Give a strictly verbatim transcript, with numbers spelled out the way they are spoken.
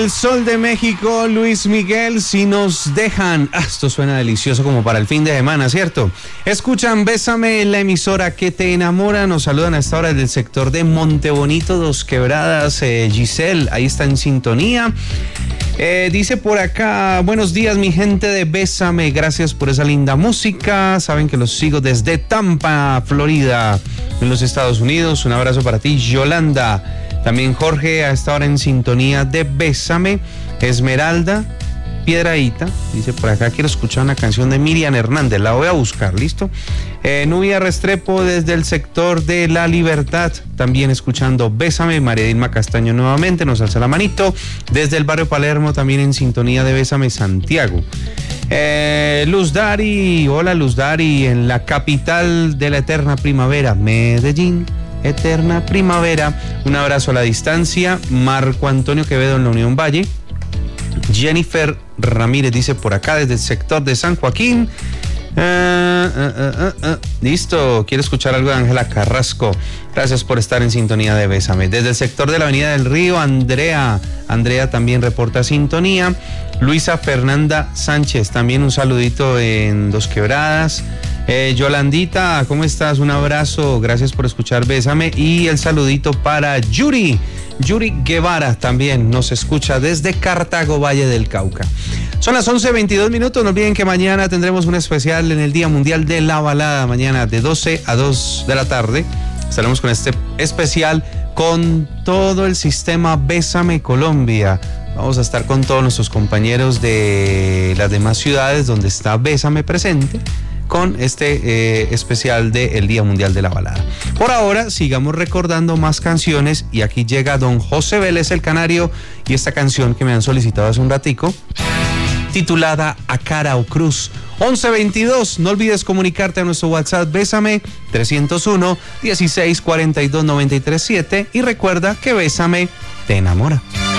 El Sol de México, Luis Miguel, si nos dejan. Ah, esto suena delicioso como para el fin de semana, ¿cierto? Escuchan Bésame, la emisora que te enamora. Nos saludan a esta hora del sector de Montebonito, Dos Quebradas. Eh, Giselle, ahí está en sintonía. Eh, dice por acá, buenos días mi gente de Bésame, gracias por esa linda música. Saben que los sigo desde Tampa, Florida, en los Estados Unidos. Un abrazo para ti, Yolanda. También Jorge a esta hora en sintonía de Bésame. Esmeralda Piedraíta dice por acá, quiero escuchar una canción de Miriam Hernández, la voy a buscar, ¿listo? Eh, Nubia Restrepo desde el sector de La Libertad, también escuchando Bésame. María Dilma Castaño nuevamente nos alza la manito. Desde el barrio Palermo también en sintonía de Bésame, Santiago. Eh, Luz Dari, hola Luz Dari, en la capital de la eterna primavera, Medellín. Eterna primavera, un abrazo a la distancia. Marco Antonio Quevedo en la Unión Valle. Jennifer Ramírez dice por acá desde el sector de San Joaquín. Uh, uh, uh, uh, uh. Listo, quiero escuchar algo de Ángela Carrasco. Gracias por estar en sintonía de Bésame. Desde el sector de la Avenida del Río, Andrea. Andrea también reporta sintonía. Luisa Fernanda Sánchez, también un saludito en Dos Quebradas. Eh, Yolandita, ¿cómo estás? Un abrazo, gracias por escuchar Bésame. Y el saludito para Yuri, Yuri Guevara también nos escucha desde Cartago, Valle del Cauca. Son las once veintidós minutos, no olviden que mañana tendremos un especial en el Día Mundial de la Balada, mañana de doce a dos de la tarde. Estaremos con este especial con todo el sistema Bésame Colombia. Vamos a estar con todos nuestros compañeros de las demás ciudades donde está Bésame presente, con este eh, especial del Día Mundial de la Balada. Por ahora, sigamos recordando más canciones y aquí llega don José Vélez el Canario y esta canción que me han solicitado hace un ratico, titulada A Cara o Cruz. once veintidós, no olvides comunicarte a nuestro WhatsApp Bésame trescientos uno, dieciséis cuarenta y dos, noventa y tres siete y recuerda que Bésame te enamora.